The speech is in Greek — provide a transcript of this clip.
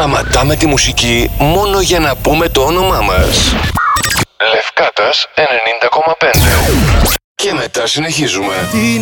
Σταματάμε τη μουσική μόνο για να πούμε το όνομά μας. Λευκάτας 90,5. Και μετά συνεχίζουμε.